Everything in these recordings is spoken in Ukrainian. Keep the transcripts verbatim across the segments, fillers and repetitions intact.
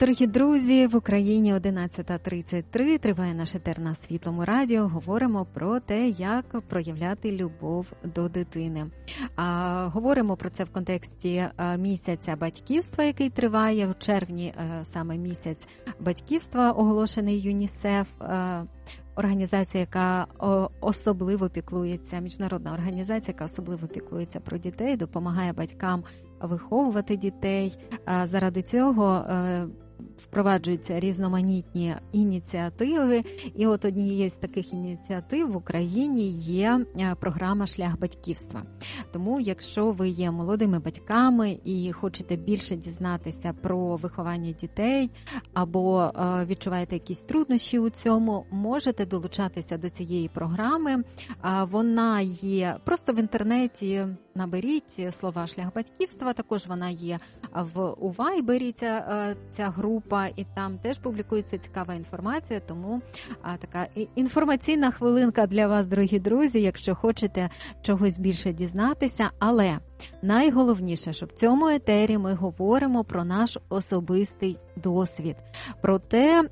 Дорогі друзі, в Україні одинадцята тридцять три, триває наш етер на Світлому радіо. Говоримо про те, як проявляти любов до дитини. А, говоримо про це в контексті а, місяця батьківства, який триває в червні, а, саме місяць батьківства, оголошений ЮНІСЕФ, а, організація, яка особливо піклується, міжнародна організація, яка особливо піклується про дітей, допомагає батькам виховувати дітей. Заради цього впроваджуються різноманітні ініціативи. І от однією з таких ініціатив в Україні є програма «Шлях батьківства». Тому, якщо ви є молодими батьками і хочете більше дізнатися про виховання дітей або відчуваєте якісь труднощі у цьому, можете долучатися до цієї програми. Вона є просто в інтернеті, наберіть слова «Шлях батьківства», також вона є в у Вайбері, ця, ця група, і там теж публікується цікава інформація, тому а, така інформаційна хвилинка для вас, дорогі друзі, якщо хочете чогось більше дізнатися, але найголовніше, що в цьому етері ми говоримо про наш особистий досвід, про те,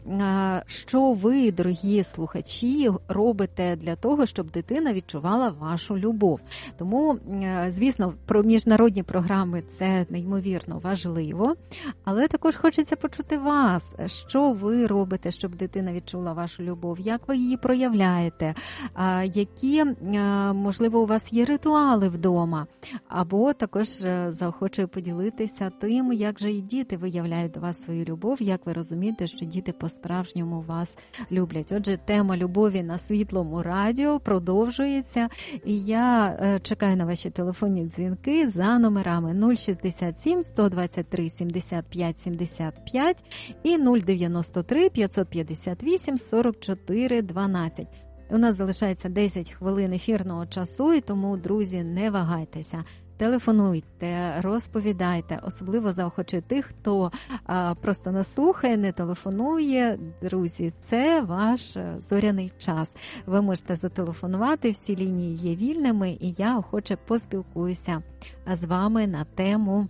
що ви, дорогі слухачі, робите для того, щоб дитина відчувала вашу любов. Тому, звісно, про міжнародні програми це неймовірно важливо, але також хочеться почути вас, що ви робите, щоб дитина відчула вашу любов, як ви її проявляєте, які, можливо, у вас є ритуали вдома, або також заохочую поділитися тим, як же і діти виявляють до вас свою любов, як ви розумієте, що діти по-справжньому вас люблять. Отже, тема любові на Світлому радіо продовжується, і я чекаю на ваші телефонні дзвінки за номерами нуль шістдесят сім сто двадцять три сімдесят п'ять сімдесят п'ять і нуль дев'яносто три п'ятсот п'ятдесят вісім сорок чотири дванадцять. У нас залишається десять хвилин ефірного часу, і тому, друзі, не вагайтеся. Телефонуйте, розповідайте, особливо заохочую тих, хто а, просто нас слухає, не телефонує. Друзі, це ваш зоряний час. Ви можете зателефонувати, всі лінії є вільними, і я охоче поспілкуюся з вами на тему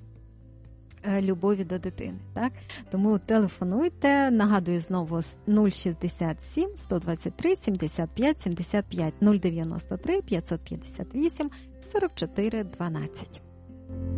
любові до дитини. Так? Тому телефонуйте, нагадую знову нуль шістдесят сім сто двадцять три сімдесят п'ять сімдесят п'ять, нуль дев'яносто три п'ятсот п'ятдесят вісім сорок чотири дванадцять.